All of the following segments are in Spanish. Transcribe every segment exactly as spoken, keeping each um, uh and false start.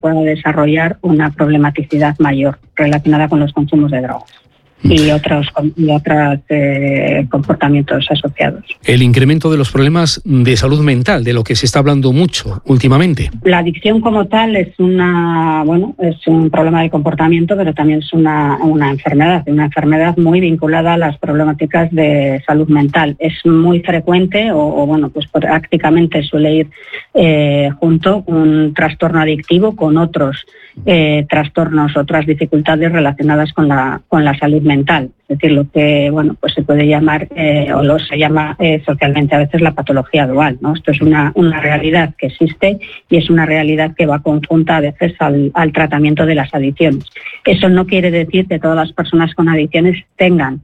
pueda desarrollar una problematicidad mayor relacionada con los consumos de drogas y otros y otros eh, comportamientos asociados. El incremento de los problemas de salud mental, de lo que se está hablando mucho últimamente. La adicción como tal es una bueno es un problema de comportamiento, pero también es una, una enfermedad, una enfermedad muy vinculada a las problemáticas de salud mental. Es muy frecuente o, o bueno pues prácticamente suele ir eh, junto un trastorno adictivo con otros eh, trastornos, otras dificultades relacionadas con la con la salud mental. Es decir, lo que bueno pues se puede llamar eh, o lo se llama eh, socialmente a veces la patología dual, ¿no? Esto es una, una realidad que existe y es una realidad que va conjunta a veces al, al tratamiento de las adicciones. Eso no quiere decir que todas las personas con adicciones tengan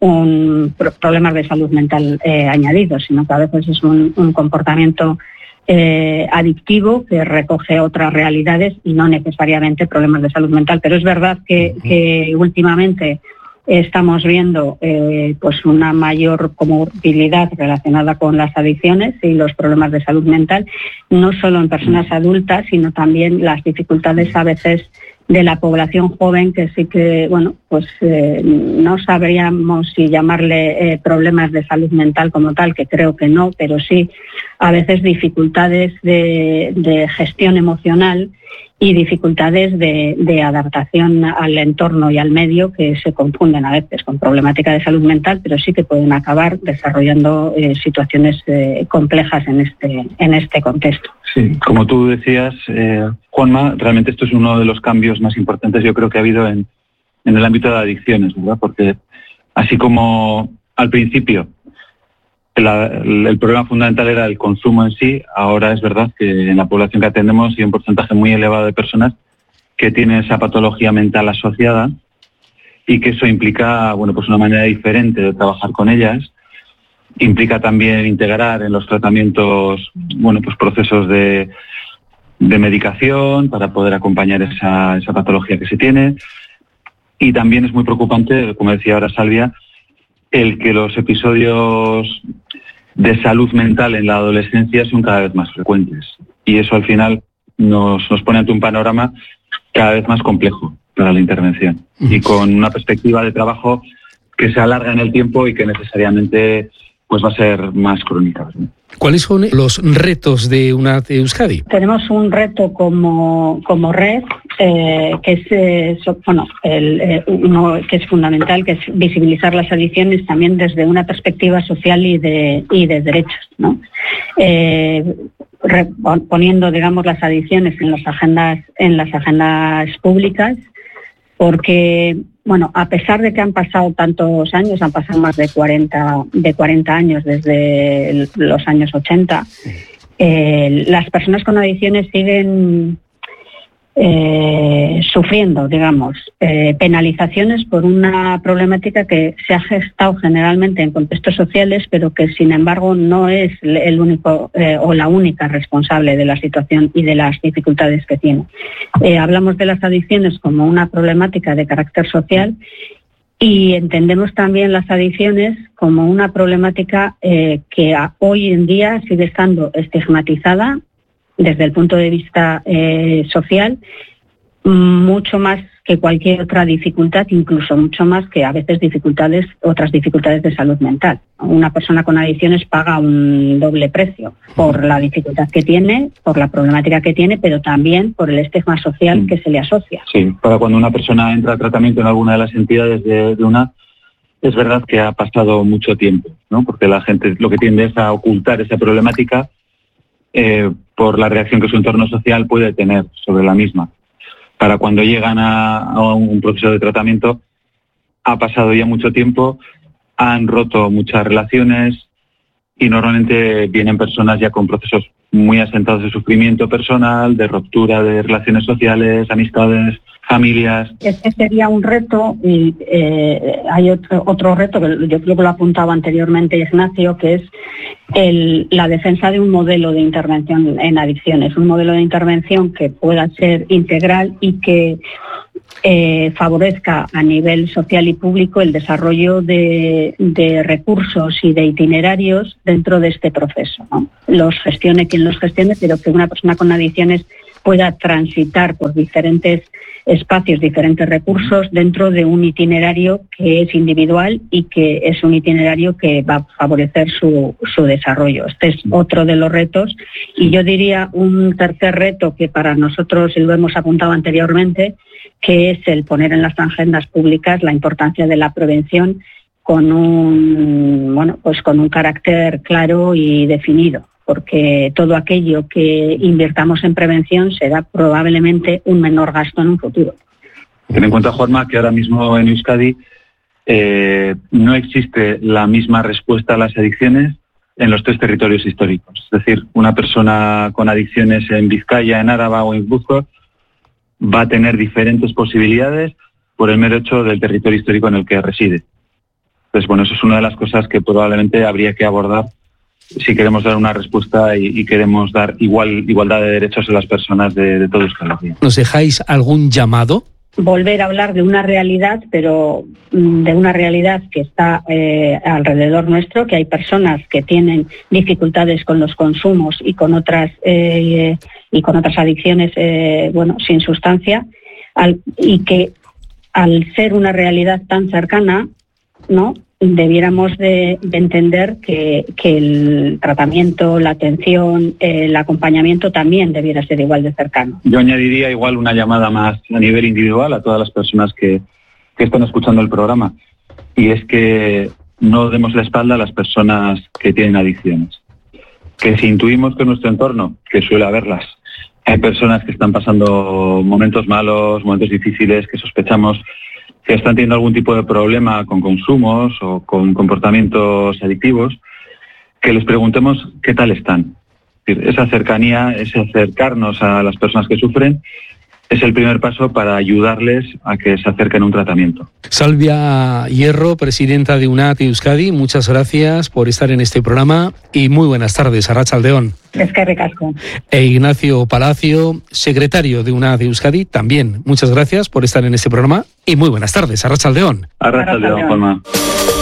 un pro- problemas de salud mental eh, añadidos, sino que a veces es un, un comportamiento Eh, adictivo que recoge otras realidades y no necesariamente problemas de salud mental. Pero es verdad que, que últimamente estamos viendo eh, pues una mayor comorbilidad relacionada con las adicciones y los problemas de salud mental, no solo en personas adultas, sino también las dificultades a veces de la población joven, que sí que, bueno, pues eh, no sabríamos si llamarle eh, problemas de salud mental como tal, que creo que no, pero sí a veces dificultades de, de gestión emocional y dificultades de, de adaptación al entorno y al medio que se confunden a veces con problemática de salud mental, pero sí que pueden acabar desarrollando eh, situaciones eh, complejas en este, en este contexto. Sí, como tú decías, eh, Juanma, realmente esto es uno de los cambios más importantes yo creo que ha habido en, en el ámbito de adicciones, ¿verdad? Porque así como al principio la, el problema fundamental era el consumo en sí, ahora es verdad que en la población que atendemos hay un porcentaje muy elevado de personas que tienen esa patología mental asociada y que eso implica, bueno, pues una manera diferente de trabajar con ellas. Implica también integrar en los tratamientos, bueno, pues procesos de, de medicación para poder acompañar esa, esa patología que se tiene. Y también es muy preocupante, como decía ahora Salvia, el que los episodios de salud mental en la adolescencia son cada vez más frecuentes. Y eso al final nos, nos pone ante un panorama cada vez más complejo para la intervención. Y con una perspectiva de trabajo que se alarga en el tiempo y que necesariamente pues va a ser más crónica. ¿Cuáles son los retos de UNAD Euskadi? Tenemos un reto como, como red eh, que es eh, so, bueno, el, eh, uno que es fundamental, que es visibilizar las adicciones también desde una perspectiva social y de, y de derechos, ¿no? Eh, re, poniendo, digamos, las adicciones en las agendas, en las agendas públicas, porque bueno, a pesar de que han pasado tantos años, han pasado más de cuarenta, de cuarenta años desde el, los años ochenta, eh, las personas con adicciones siguen eh, sufriendo, digamos, eh, penalizaciones por una problemática que se ha gestado generalmente en contextos sociales, pero que sin embargo no es el único eh, o la única responsable de la situación y de las dificultades que tiene. Eh, hablamos de las adicciones como una problemática de carácter social y entendemos también las adicciones como una problemática eh, que a, hoy en día sigue estando estigmatizada desde el punto de vista eh, social, mucho más que cualquier otra dificultad, incluso mucho más que a veces dificultades, otras dificultades de salud mental. Una persona con adicciones paga un doble precio por la dificultad que tiene, por la problemática que tiene, pero también por el estigma social que se le asocia. Sí, para cuando una persona entra a tratamiento en alguna de las entidades de, de UNAD, es verdad que ha pasado mucho tiempo, ¿no? Porque la gente lo que tiende es a ocultar esa problemática eh, por la reacción que su entorno social puede tener sobre la misma. Para cuando llegan a, a un proceso de tratamiento, ha pasado ya mucho tiempo, han roto muchas relaciones y normalmente vienen personas ya con procesos muy asentados de sufrimiento personal, de ruptura de relaciones sociales, amistades, familias. Este sería un reto y eh, hay otro, otro reto que yo creo que lo apuntaba anteriormente Ignacio, que es el, la defensa de un modelo de intervención en adicciones, un modelo de intervención que pueda ser integral y que eh, favorezca a nivel social y público el desarrollo de, de recursos y de itinerarios dentro de este proceso, ¿no? Los gestione quien los gestione, pero que una persona con adicciones pueda transitar por diferentes espacios, diferentes recursos dentro de un itinerario que es individual y que es un itinerario que va a favorecer su, su desarrollo. Este es otro de los retos, y yo diría un tercer reto que para nosotros, y lo hemos apuntado anteriormente, que es el poner en las agendas públicas la importancia de la prevención con un, bueno, pues con un carácter claro y definido, porque todo aquello que invirtamos en prevención será probablemente un menor gasto en un futuro. Ten en cuenta, Juanma, que ahora mismo en Euskadi eh, no existe la misma respuesta a las adicciones en los tres territorios históricos. Es decir, una persona con adicciones en Vizcaya, en Áraba o en Guipúzcoa va a tener diferentes posibilidades por el mero hecho del territorio histórico en el que reside. Entonces, bueno, eso es una de las cosas que probablemente habría que abordar si queremos dar una respuesta y, y queremos dar igual igualdad de derechos a las personas de, de todo Euskadi. ¿Nos dejáis algún llamado? Volver a hablar de una realidad, pero de una realidad que está eh, alrededor nuestro, que hay personas que tienen dificultades con los consumos y con otras eh, y con otras adicciones, eh, bueno, sin sustancia, al, y que al ser una realidad tan cercana, ¿no?, debiéramos de, de entender que, que el tratamiento, la atención, eh, el acompañamiento también debiera ser igual de cercano. Yo añadiría igual una llamada más a nivel individual a todas las personas que, que están escuchando el programa, y es que no demos la espalda a las personas que tienen adicciones. Que si intuimos que en nuestro entorno, que suele haberlas, hay personas que están pasando momentos malos, momentos difíciles, que sospechamos que están teniendo algún tipo de problema con consumos o con comportamientos adictivos, que les preguntemos qué tal están. Es decir, esa cercanía, ese acercarnos a las personas que sufren, es el primer paso para ayudarles a que se acerquen a un tratamiento. Salvia Hierro, presidenta de UNAD Euskadi, muchas gracias por estar en este programa y muy buenas tardes. Arratsaldeon. Es que recasco. E Ignacio Palacio, secretario de UNAD Euskadi, también muchas gracias por estar en este programa y muy buenas tardes. Arratsaldeon. Arratsaldeon, Juanma.